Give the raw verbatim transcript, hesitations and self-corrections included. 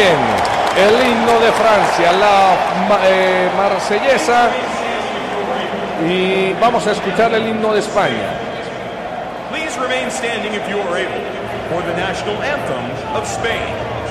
también el himno de Francia, la eh, marsellesa, y vamos a escuchar el himno de España. Please remain standing if you are able for the national anthem of Spain.